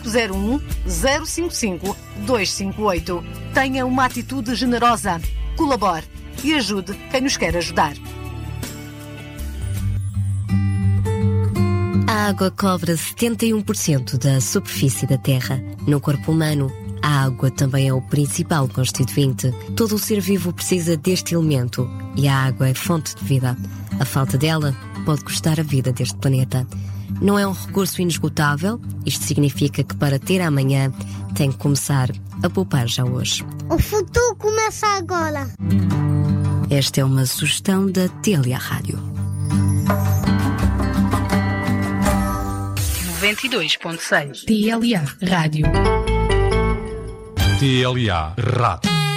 501 055 258. Tenha uma atitude generosa. Colabore e ajude quem nos quer ajudar. A água cobre 71% da superfície da Terra. No corpo humano, a água também é o principal constituinte. Todo o ser vivo precisa deste elemento e a água é fonte de vida. A falta dela pode custar a vida deste planeta. Não é um recurso inesgotável. Isto significa que para ter amanhã tem que começar a poupar já hoje. O futuro começa agora. Esta é uma sugestão da TLA Rádio. 92.6 TLA Rádio. TLA Rádio.